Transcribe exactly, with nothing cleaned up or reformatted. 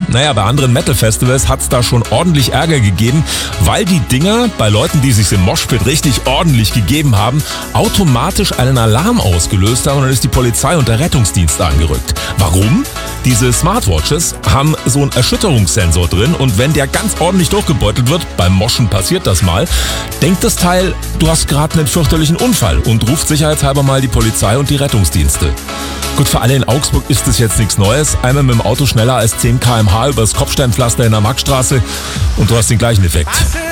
Naja, bei anderen Metal-Festivals hat es da schon ordentlich Ärger gegeben, weil die Dinger bei Leuten, die sich im Moshpit richtig ordentlich gegeben haben, automatisch einen Alarm ausgelöst haben und dann ist die Polizei und der Rettungsdienst angerückt. Warum? Diese Smartwatches haben so einen Erschütterungssensor drin und wenn der ganz ordentlich durchgebeutelt wird, beim Moschen passiert das mal, denkt das Teil, du hast gerade einen fürchterlichen Unfall und ruft sicherheitshalber mal die Polizei und die Rettungsdienste. Gut, für alle in Augsburg ist das jetzt nichts Neues. Einmal mit dem Auto schneller als zehn Kilometer pro Stunde übers Kopfsteinpflaster in der Maxstraße und du hast den gleichen Effekt.